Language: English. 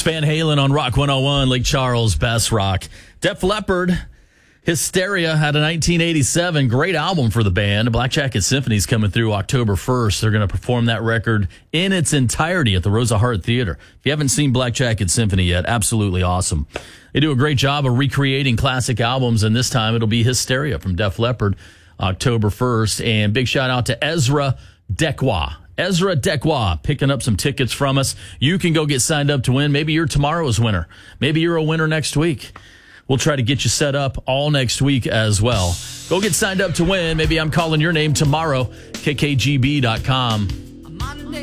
Van Halen on Rock 101, Lake Charles, Best Rock. Def Leppard, Hysteria had a 1987 great album for the band. Black Jacket Symphony's coming through October 1st. They're going to perform that record in its entirety at the Rosa Hart Theater. If you haven't seen Black Jacket Symphony yet, absolutely awesome. They do a great job of recreating classic albums, and this time it'll be Hysteria from Def Leppard, October 1st. And big shout out to Ezra Dekwa. Ezra Dekwa picking up some tickets from us. You can go get signed up to win. Maybe you're tomorrow's winner. Maybe you're a winner next week. We'll try to get you set up all next week as well. Go get signed up to win. Maybe I'm calling your name tomorrow. KKGB.com.